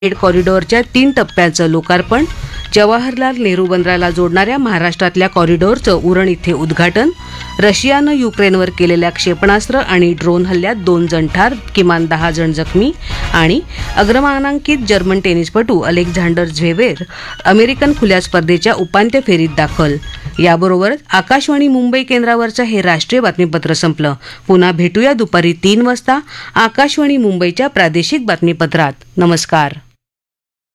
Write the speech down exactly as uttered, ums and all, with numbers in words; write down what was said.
Red कॉरिडॉरच्या तीन टप्प्यांचं लोकार्पण, जवाहरलाल नेहरू बंदराला जोडणाऱ्या महाराष्ट्रातल्या कॉरिडॉरचं उरण इथे उद्घाटन, रशियानं युक्रेनवर केलेल्या क्षेपणास्त्र आणि ड्रोन हल्ल्यात दोन जण ठार, किमान दहा जण जखमी आणि अग्रमानांकित जर्मन टेनिसपटू अलेक्झांडर झ्वेरेव अमेरिकन खुल्या स्पर्धेच्या उपांत्य फेरीत दाखल. याबरोबरच आकाशवाणी मुंबई केंद्रावरचं हे राष्ट्रीय बातमीपत्र संपलं. पुन्हा भेटूया दुपारी तीन वाजता आकाशवाणी मुंबईच्या प्रादेशिक बातमीपत्रात. नमस्कार.